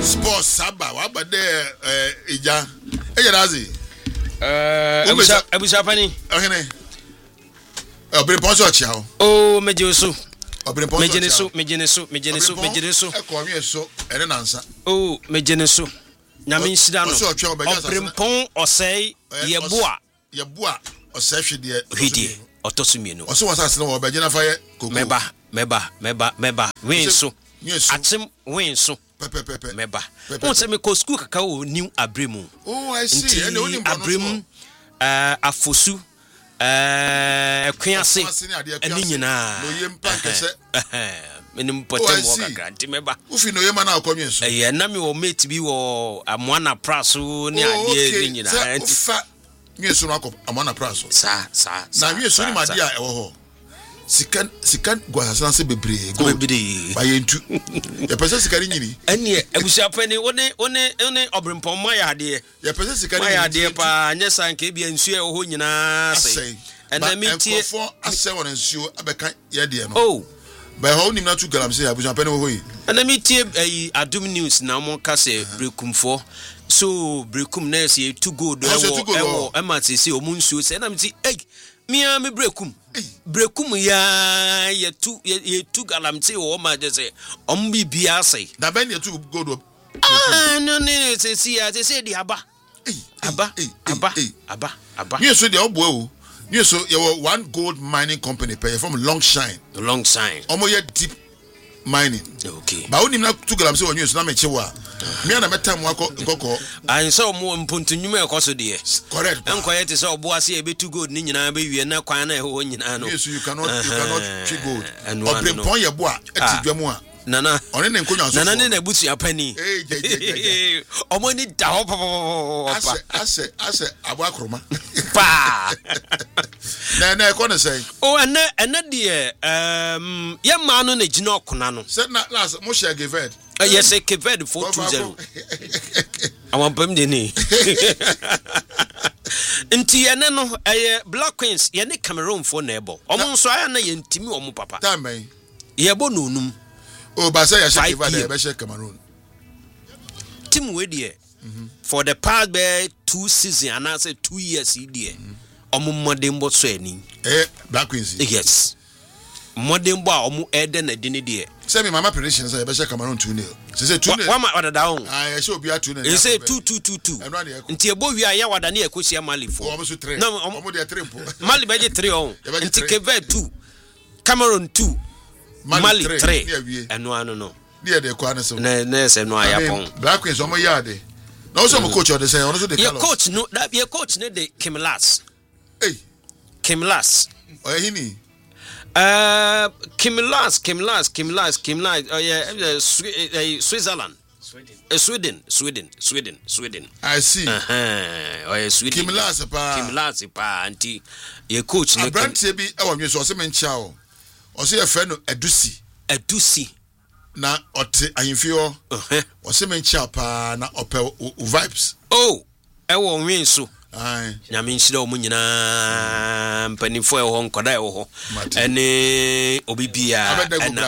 Sports Saba, what about there? Ija, Ejazi. Abusa pani. Okay. Obìnrin pọ́nsọ̀ ọ̀chí àwọn. Oh, mejesu. Obìnrin pọ́nsọ̀ ọ̀chí àwọn. Mejenesu. Ẹ̀kọ́ mi èso ẹ̀rẹ́ nansa. Oh, mejenesu. Nyame nhyira no. Pọ́nsọ̀ ọ̀chí àwọn bẹ̀jẹ̀ sàṣẹ. Oprimpon ọ̀sẹ̀ yẹ̀bua. Yẹ̀bua ọ̀sẹ̀ hwidie. Hwidie ọ̀tọ̀sùmienu. Ọ̀sẹ̀ wọ́n sàṣẹ náà wọ̀ bẹ̀jẹ̀ náà fàyẹ kòkó. Mẹ́ba. Wíńsù. Atim wíńsù. Pẹ́pẹ́pẹ́pẹ́. Mẹ́ba. Wọ́n sẹ́ mi kọ́ school kàkà wò new Abremu. Oh, I see. Nti Abremu afosu. Kwiase ani nyina menim potem wo kakra nti meba ufi no yema na akonwe so na me wo mate bi wo amoana praso ne ade ni nyina nti fa nyeso no akọ amoana praso sa na nyeso ni made a ewo ho sikan gwasasa se bebre go bayentu ya pese sikari nyini ene abusuapani one obrimpon ma ya ade ya pese sikari ma ya ade pa nya sanke bia nsu e ho nyina sei ena mitie for ase won nsu abeka ya de no oh by how nim na tu galam se abusuapani wo yi ena mitie adum news na mo ka se brekumfo so brekum na se too good ewo emati se omu nsu se na mitie mia me brekum ya yetu galamte o ma je se ombi bia sei na ben yetu gold no se di aba yes de obo o yes so you were one gold mining company pay from Longshine omo ye deep mining okay ba onim na tu galamse o yes na me chewa me na metam akoko an so mo mpontunwum e koso de correct enkoye te so obo ase e betu gold ni nyina be wie na kwan na e ho nyina no yes you cannot treat gold obrepon ye bo a etidwam a nana one ne nkonya so nana ne na butu apani omo ni da ho ase abo akroma pa na e kono say o ena de ye ma no na gina okona no say na last mo share givet yes givet 420 awon pam de ni nti ene no Black Queens ye ne Cameroon for na ebo omo nso aya na ye ntimi omo papa tamen ye bo no num oh ba say ya share givet e be share Cameroon team we de for the past 2 seasons and I say 2 years here omo modern bo so ani Black Queens yes modern bo omo ede na de ne de say me mama prediction say be share Cameroon 2-0 say 2-0 wa ma wada down ah say obi a 2-0 e say 2-2 nti ebo wi aya wada na ekosia Mali fo omo so 3 omo de 3 po Mali be 3 on nti Keve 2 Cameroon 2 Mali 3 eno no dia de kwa na so na se no aya pon Black Queens omo yade na also mo coach or say also the your coach no that your coach ne de Kimlas oh hini Kimlas oh yeah Switzerland Sweden I see oh yeah Sweden Kimlas pa anti your coach ne brand bi e wonwe so se mencha o se ye fe no Edusi na ote ahimfio se mencha pa na ope vibes oh e wo nwen so ai nyame nhyira o munyina mpanifo e ho nkoda e ho ene obibia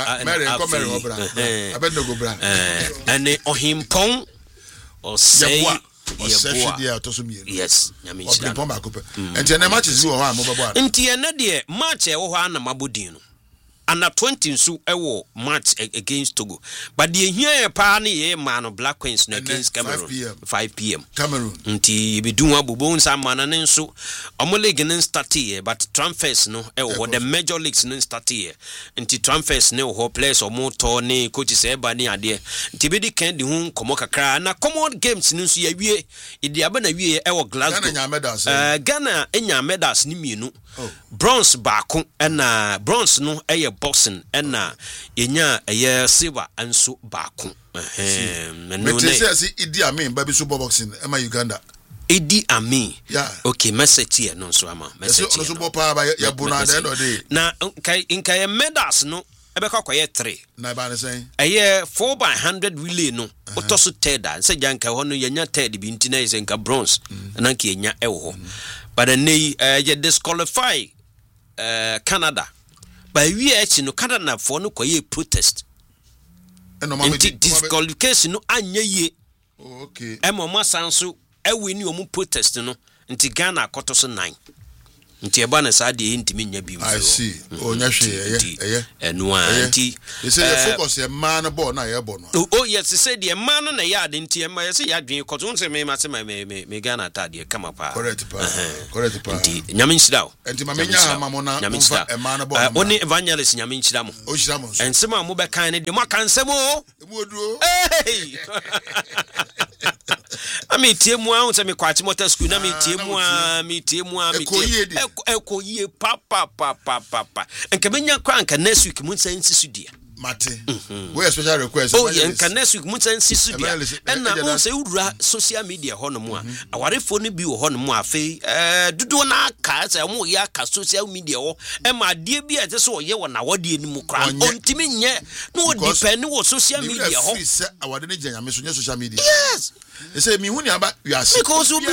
abednego ene ohimpon o sei yeboa to so mienu yes nyame nhyira ohimpon ba kope enti na matches wo ho a mo bebo a enti ene de match e wo ho ana mabodin no ana 20 nso ewo match against Togo but the here pa na ye ma no Black Queens no against Cameroon 5 p.m. Cameroon nti bidun abobo nsa mana ne nso omo league ne start here but transfers no ewo the major leagues ne start here nti transfers ne wo players omo to ne coaches e ba ne ade nti be di kan di hu komo kakra na common games ne nso ya wie idi aba na wie ewo Glasgow Ghana enya medals ni mienu bronze baako na bronze no boxing na yenya silver anso baako no ne say Idi Amin ba bi so boxing ma Uganda Idi Amin yeah okay message here no so ama message no so bo pa ba ya bu na the end of the day na kai medals no ebeka kwaye 3 na ba ne say 4x100 relay no otoso third say janka ho no yenya third bi ntina is nka bronze na nka yenya ewo ho but then you disqualify Canada by we no Canada for no koye protest nti disqualification no anya ye okay ema mo asanso ewe ni omu protest no nti Ghana akoto so 9 nti eba na saa de ntimi nya bi I see onya hwe eno anti you say the focus e man na ball na ye ball no oh yes say the man na ya de nti ema say ya dwen koto nse me ma se me Ghana atade kama pa correct pa nti nyame nhyira o nti ma menya ama mo na e man na ball oni evangelist nyame nhyira mo o hyira mo ensema mo be kan ne de mo kan semo emu oduo hey ami tie mu a me kwati motor school na me tie mu a me tie ekoyie pa enka benya kwa nka next week mun san sisu dia mate we special request oh yeah nka next week mun san sisu dia na on say udura social media ho no mu a awarefo no bi wo ho no mu afi dudu na aka say mo ya ka social media ho e ma de bi a se oye wo na wode ni mu kra ontimi nye no depend wo social media ho say awade ne janya me so nye social media yes they say me huni aba you are because we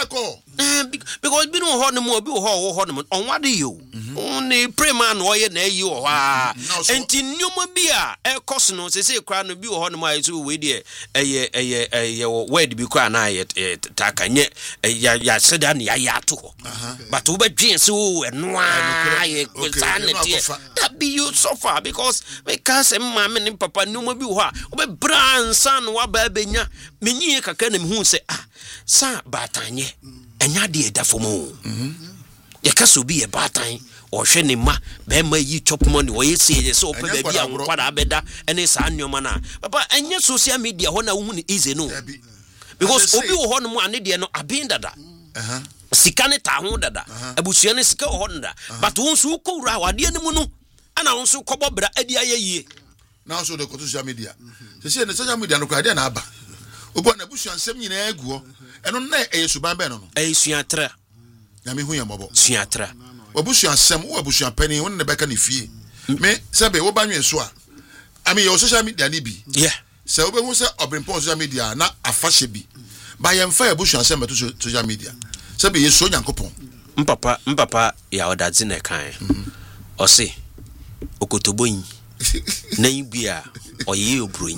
because bi no ho no mu obi ho no on wade yo oni pray man wo ye na yi wo ha enti nyoma bi a e cost no say kra no bi wo ho no ma so we de eye word bi kra na ye takanye ya seda na ya to ho but we bedwen so eno a ye sanity that be you suffer because because mama ni papa nyoma bi wo ha we bran san wa ba benya menyi kaka na me hu say sa batanye enya de edafomo yakaso bi e batan o hwe ne ma be ma yi chop money o yesi so pe ba bi a kwada abeda ene sa annoma na papa enya social media ho na hu ni easy no because obi wo ho no mu ane de no abin dada sika ne ta ho dada abusua ne sika ho dada but won so ko wura wade ne mu no ana won so kobobra adi ayeye now so the social media say the social media no kwa de na aba obo na busua nsem nyina aguo eno na eyesuban be no no eyisuatra na me hu ya mobo suatra obusua nsem wo abusua pani won ne beka ne fie me sabe wo banwe so a ami your social media ni bi yeah se wo be hu se obrimpo social media na afahye bi ba ye mfa abusua nsem meto social media sabe ye so nyankopon mpapa ya odazi na kan o se okotoboyin na ibia oye obroyin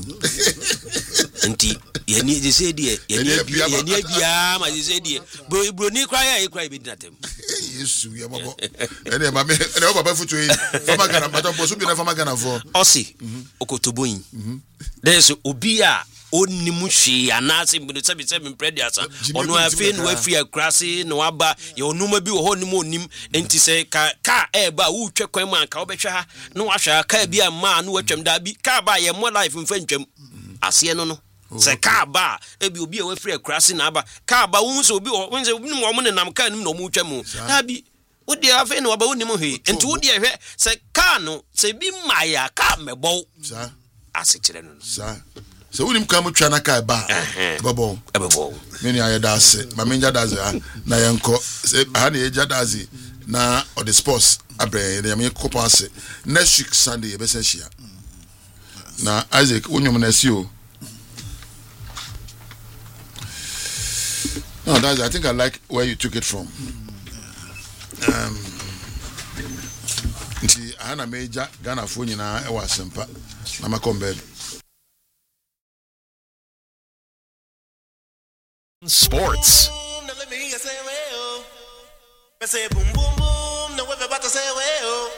nti yeni jese die yeni bia ma jese die bro ni cry ya cry be dinatem yesu ya babo ene ma me ene o baba futu yi fama gana mata bo so bi na fama gana fo osi okotoboyin there's obi a onimu hwe anase mbi se mprediasa ono afi no afi akrase no aba ye onuma bi wo ho nimu onim enti se ka eba wo twa kwan mu anka wo behwa ha no ahwa ka bi ama no watwam da bi ka ba ye mo life mfa ntwam ase no se ka ba ebi obi a wafri akrase na aba ka ba wo so obi wo nze obi mo ne nam ka nim no mo twam da bi wodi afi no aba onimu hwe enti wodi ehwe se ka no se bi maya ka mebo sa ase kire no sa so unim kam twa na kai ba babo meni ayedase ma menja daze na yenko ha na eja daze na on the sports abre na yame kopo ase next week Sunday e be se hia na Isaac unyum na sio no that's I think I like where you took it from nti ana meja Ghana fo nyina e wa sempa na makombe sports.